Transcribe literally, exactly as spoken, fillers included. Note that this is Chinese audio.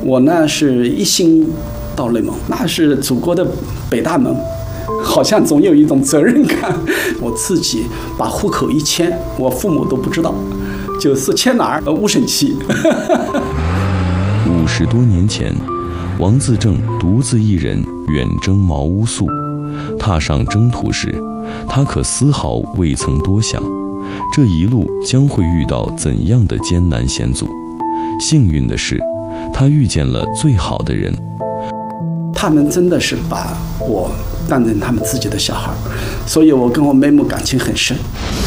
我呢是一心到内蒙，那是祖国的北大门，好像总有一种责任感。我自己把户口一迁，我父母都不知道，就是迁哪儿？呃，乌审区。 五十多年前，王自正独自一人远征毛乌素，踏上征途时，他可丝毫未曾多想，这一路将会遇到怎样的艰难险阻。幸运的是，他遇见了最好的人。 他们真的是把我当成他们自己的小孩，所以我跟我妹妹感情很深。